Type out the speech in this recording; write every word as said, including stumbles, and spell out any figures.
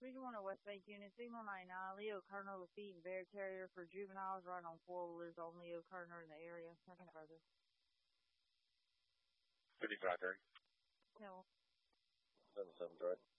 Region one of West Bank Unit, Signal ninety-nine, Leo Kerner with feed and bear terrier for juveniles, right on four-wheelers on Leo Kerner in the area. Nothing further. fifty-five thirty. No. seven seven, right.